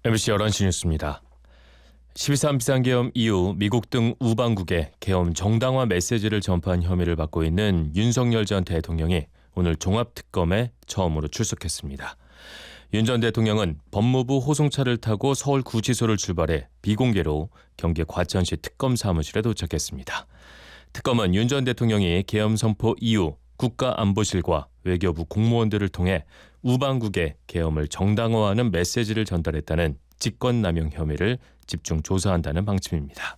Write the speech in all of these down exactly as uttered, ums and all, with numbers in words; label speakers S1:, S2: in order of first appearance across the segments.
S1: 엠비씨 열한 시 뉴스입니다. 십이 삼 비상계엄 이후 미국 등 우방국에 계엄 정당화 메시지를 전파한 혐의를 받고 있는 윤석열 전 대통령이 오늘 종합특검에 처음으로 출석했습니다. 윤 전 대통령은 법무부 호송차를 타고 서울구치소를 출발해 비공개로 경기 과천시 특검 사무실에 도착했습니다. 특검은 윤 전 대통령이 계엄 선포 이후 국가안보실과 외교부 공무원들을 통해 우방국에 계엄을 정당화하는 메시지를 전달했다는 직권남용 혐의를 집중 조사한다는 방침입니다.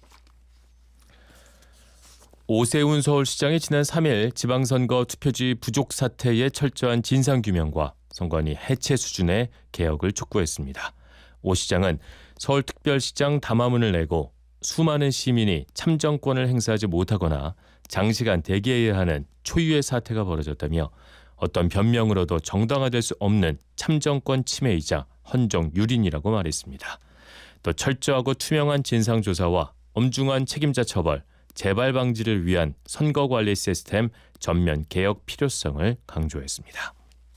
S1: 오세훈 서울시장이 지난 삼 일 지방선거 투표지 부족 사태의 철저한 진상규명과 선관위 해체 수준의 개혁을 촉구했습니다. 오 시장은 서울특별시장 담화문을 내고 수많은 시민이 참정권을 행사하지 못하거나 장시간 대기해야 하는 초유의 사태가 벌어졌다며 어떤 변명으로도 정당화될 수 없는 참정권 침해이자 헌정 유린이라고 말했습니다. 또 철저하고 투명한 진상조사와 엄중한 책임자 처벌, 재발 방지를 위한 선거관리 시스템 전면 개혁 필요성을 강조했습니다.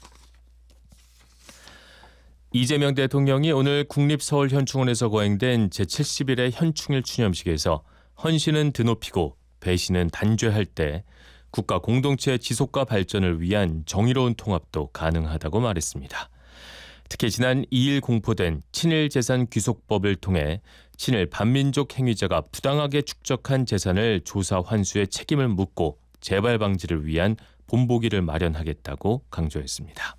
S1: 이재명 대통령이 오늘 국립서울현충원에서 거행된 제칠십 일의 현충일 추념식에서 헌신은 드높이고 배신은 단죄할 때 국가 공동체 지속과 발전을 위한 정의로운 통합도 가능하다고 말했습니다. 특히 지난 이 일 공포된 친일재산 귀속법을 통해 친일 반민족 행위자가 부당하게 축적한 재산을 조사 환수의 책임을 묻고 재발 방지를 위한 본보기를 마련하겠다고 강조했습니다.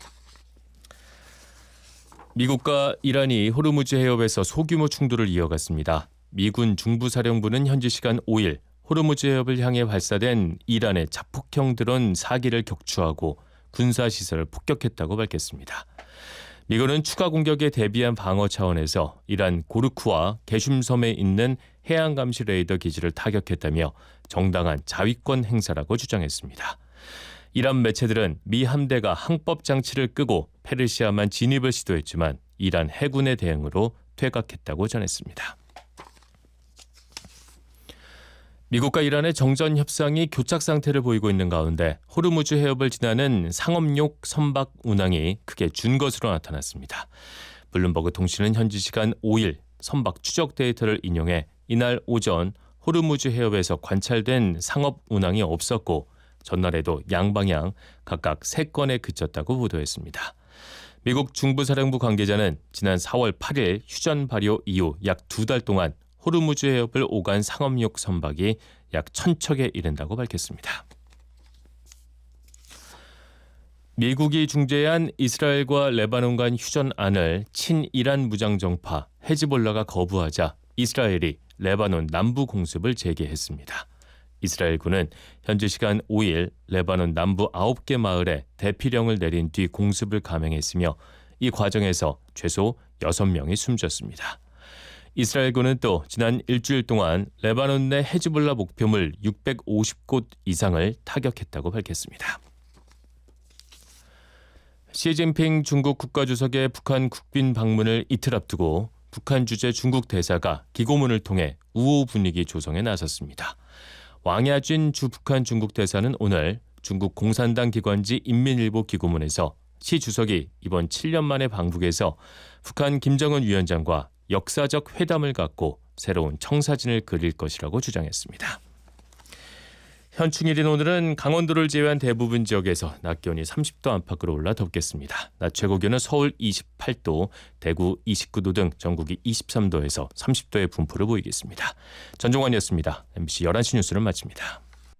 S1: 미국과 이란이 호르무즈 해협에서 소규모 충돌을 이어갔습니다. 미군 중부사령부는 현지 시간 오 일 호르무즈 해협을 향해 발사된 이란의 자폭형 드론 네 기를 격추하고 군사시설을 폭격했다고 밝혔습니다. 미군은 추가 공격에 대비한 방어 차원에서 이란 고르크와 게슘섬에 있는 해양감시 레이더 기지를 타격했다며 정당한 자위권 행사라고 주장했습니다. 이란 매체들은 미 함대가 항법 장치를 끄고 페르시아만 진입을 시도했지만 이란 해군의 대응으로 퇴각했다고 전했습니다. 미국과 이란의 정전 협상이 교착 상태를 보이고 있는 가운데 호르무즈 해협을 지나는 상업용 선박 운항이 크게 준 것으로 나타났습니다. 블룸버그 통신은 현지 시간 오 일 선박 추적 데이터를 인용해 이날 오전 호르무즈 해협에서 관찰된 상업 운항이 없었고 전날에도 양방향 각각 세 건에 그쳤다고 보도했습니다. 미국 중부사령부 관계자는 지난 사월 팔일 휴전 발효 이후 약 두 달 동안 호르무즈 해협을 오간 상업용 선박이 약 천 척에 이른다고 밝혔습니다. 미국이 중재한 이스라엘과 레바논 간 휴전안을 친이란 무장정파 헤즈볼라가 거부하자 이스라엘이 레바논 남부 공습을 재개했습니다. 이스라엘군은 현지 시간 오 일 레바논 남부 아홉 개 마을에 대피령을 내린 뒤 공습을 감행했으며 이 과정에서 최소 여섯 명이 숨졌습니다. 이스라엘군은 또 지난 일주일 동안 레바논 내 헤즈볼라 목표물 육백오십 곳 이상을 타격했다고 밝혔습니다. 시진핑 중국 국가주석의 북한 국빈 방문을 이틀 앞두고 북한 주재 중국 대사가 기고문을 통해 우호 분위기 조성에 나섰습니다. 왕야쥔 주 북한 중국 대사는 오늘 중국 공산당 기관지 인민일보 기고문에서 시 주석이 이번 칠 년 만에 방북해서 북한 김정은 위원장과 역사적 회담을 갖고 새로운 청사진을 그릴 것이라고 주장했습니다. 현충일인 오늘은 강원도를 제외한 대부분 지역에서 낮 기온이 삼십 도 안팎으로 올라 덥겠습니다. 낮 최고 기온은 서울 이십팔 도, 대구 이십구 도 등 전국이 이십삼 도에서 삼십 도의 분포를 보이겠습니다. 전종환이었습니다. 엠비씨 열한 시 뉴스를 마칩니다.